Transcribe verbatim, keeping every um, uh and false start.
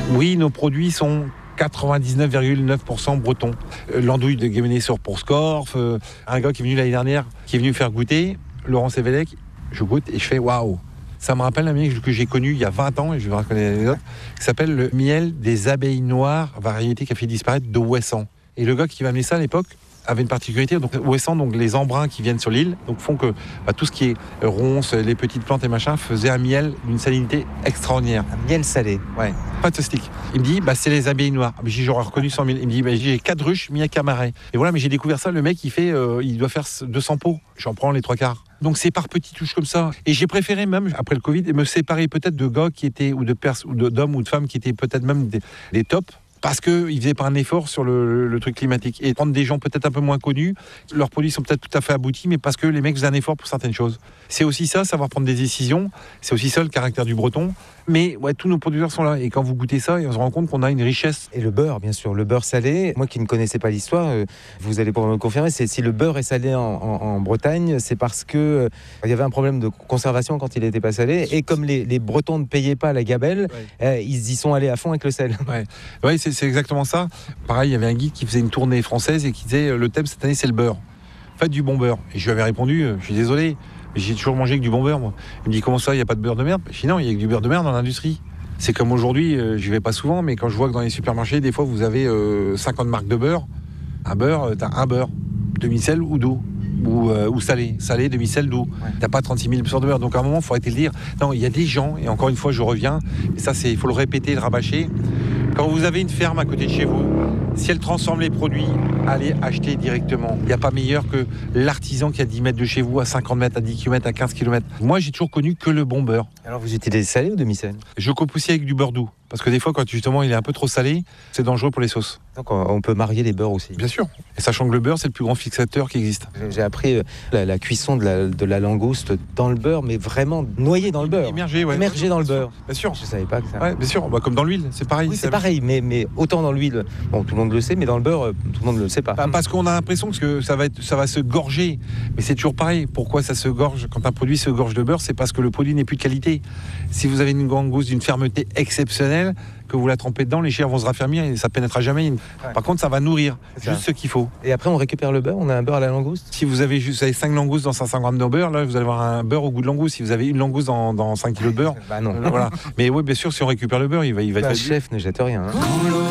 Oui, nos produits sont quatre-vingt-dix-neuf virgule neuf pour cent bretons. Euh, L'andouille de Guémené sur pour Scorff, euh, un gars qui est venu l'année dernière, qui est venu faire goûter, Laurent Sévélec, je goûte et je fais waouh. Ça me rappelle un miel que j'ai connu il y a vingt ans, et je vais raconter l'anecdote, qui s'appelle le miel des abeilles noires, variété qui a fait disparaître de Ouessant. Et le gars qui m'a amené ça à l'époque avait une particularité. Donc Ouessant, donc les embruns qui viennent sur l'île, donc font que bah, tout ce qui est ronces, les petites plantes et machin, faisait un miel d'une salinité extraordinaire. Un miel salé. Ouais, fantastique. Il me dit, bah, c'est les abeilles noires. Mais j'ai j'aurais reconnu cent mille. Il me dit, bah, j'ai quatre ruches mis à Camaret. Et voilà, mais j'ai découvert ça. Le mec, il fait, euh, il doit faire deux cents pots. J'en prends les trois quarts. Donc c'est par petites touches comme ça. Et j'ai préféré même, après le Covid, me séparer peut-être de gars qui étaient, ou de pers- ou de- d'hommes ou de femmes qui étaient peut-être même des, des tops. Parce qu'ils ne faisaient pas un effort sur le, le, le truc climatique. Et prendre des gens peut-être un peu moins connus, leurs produits sont peut-être tout à fait aboutis, mais parce que les mecs faisaient un effort pour certaines choses. C'est aussi ça, savoir prendre des décisions. C'est aussi ça le caractère du breton. Mais ouais, tous nos producteurs sont là. Et quand vous goûtez ça, on se rend compte qu'on a une richesse. Et le beurre, bien sûr, le beurre salé. Moi qui ne connaissais pas l'histoire, euh, vous allez pouvoir me le confirmer, c'est si le beurre est salé en, en, en Bretagne, c'est parce que euh, il y avait un problème de conservation quand il n'était pas salé. Et comme les, les Bretons ne payaient pas la gabelle, ouais. euh, ils y sont allés à fond avec le sel. Ouais, ouais c'est, c'est exactement ça. Pareil, il y avait un guide qui faisait une tournée française et qui disait le thème cette année c'est le beurre. Faites du bon beurre. Et je lui avais répondu, je suis désolé, mais j'ai toujours mangé que du bon beurre, moi. Il me dit comment ça, il n'y a pas de beurre de merde? Je dis non, il y a que du beurre de merde dans l'industrie. C'est comme aujourd'hui, euh, j'y vais pas souvent, mais quand je vois que dans les supermarchés, des fois vous avez euh, cinquante marques de beurre. Un beurre, euh, t'as un beurre, demi-sel ou d'eau. Ou, euh, ou salé, salé, demi-sel, d'eau. Ouais. T'as pas trente-six mille sortes de beurre. Donc à un moment, il faut arrêter de le dire. Non, il y a des gens, et encore une fois, je reviens, et ça, il faut le répéter, le rabâcher. Quand vous avez une ferme à côté de chez vous, si elle transforme les produits, allez acheter directement. Il n'y a pas meilleur que l'artisan qui a dix mètres de chez vous, à cinquante mètres, à dix kilomètres, à quinze kilomètres. Moi, j'ai toujours connu que le bon beurre. Alors, vous utilisez salé ou demi-sel? Je coupe aussi avec du beurre doux. Parce que des fois, quand justement il est un peu trop salé, c'est dangereux pour les sauces. Donc on peut marier les beurres aussi. Bien sûr. Et sachant que le beurre, c'est le plus grand fixateur qui existe. J'ai appris la, la cuisson de la, de la langouste dans le beurre, mais vraiment noyé dans le beurre. Immergé, ouais. Immergé dans le beurre. Bien sûr. Je savais pas que ça. Ouais, bien sûr. Bah, comme dans l'huile, c'est pareil. Oui, c'est, c'est pareil, mais, mais autant dans l'huile, bon, tout le monde le sait, mais dans le beurre, tout le monde ne le sait pas. Bah, parce qu'on a l'impression que ça va, être, ça va se gorger. Mais c'est toujours pareil. Pourquoi ça se gorge? Quand un produit se gorge de beurre, c'est parce que le produit n'est plus de qualité. Si vous avez une langouste d'une fermeté exceptionnelle, que vous la trempez dedans, les chairs vont se raffermir et ça pénétrera jamais. Ouais. Par contre, ça va nourrir, c'est juste ça. Ce qu'il faut. Et après, on récupère le beurre, on a un beurre à la langouste. Si vous avez juste cinq langoustes dans cinq cents grammes de beurre, là, vous allez avoir un beurre au goût de langouste. Si vous avez une langouste dans, dans cinq kilos de beurre, bah non. Euh, voilà. Mais oui, bien sûr, si on récupère le beurre, il va, il va bah, être. Le chef ne jette rien. Hein.